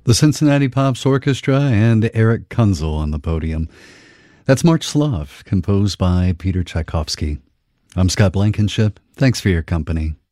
The Cincinnati Pops Orchestra and Eric Kunzel on the podium. That's March Slav, composed by Peter Tchaikovsky. I'm Scott Blankenship. Thanks for your company.